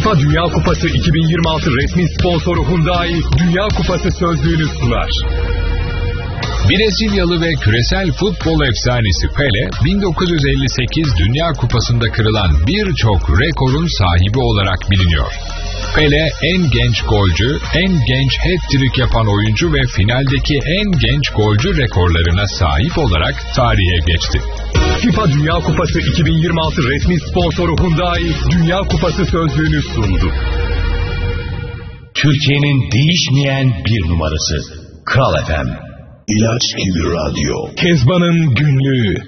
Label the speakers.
Speaker 1: FIFA Dünya Kupası 2026 resmi sponsoru Hyundai Dünya Kupası sözlüğünü sunar.
Speaker 2: Brezilyalı ve küresel futbol efsanesi Pele, 1958 Dünya Kupası'nda kırılan birçok rekorun sahibi olarak biliniyor. Pele, en genç golcü, en genç hat-trick yapan oyuncu ve finaldeki en genç golcü rekorlarına sahip olarak tarihe geçti.
Speaker 1: FIFA Dünya Kupası 2026 resmi sponsoru Hyundai Dünya Kupası sözlüğünü sundu.
Speaker 3: Türkiye'nin değişmeyen bir numarası Kral FM.
Speaker 4: İlaç gibi radyo.
Speaker 1: Kezban'ın günlüğü.